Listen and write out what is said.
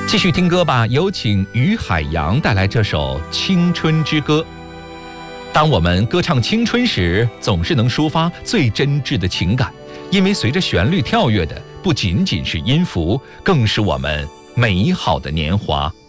继续听歌吧，有请于海洋带来这首《青春之歌》。当我们歌唱青春时，总是能抒发最真挚的情感，因为随着旋律跳跃的不仅仅是音符，更是我们美好的年华。